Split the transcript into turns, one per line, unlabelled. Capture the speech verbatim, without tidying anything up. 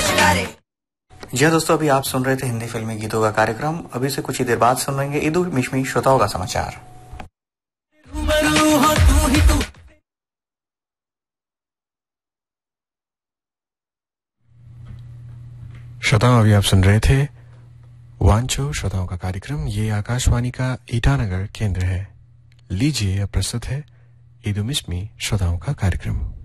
जी हाँ दोस्तों, अभी आप सुन रहे थे हिंदी फिल्मी गीतों का कार्यक्रम। अभी से कुछ ही देर बाद सुन लेंगे ईदु मिशमी श्रोताओं का समाचार।
श्रोताओं, अभी आप सुन रहे थे वांचो श्रोताओं का कार्यक्रम। ये आकाशवाणी का ईटानगर केंद्र है। लीजिए अब प्रस्तुत है ईदु मिशमी श्रोताओं का कार्यक्रम।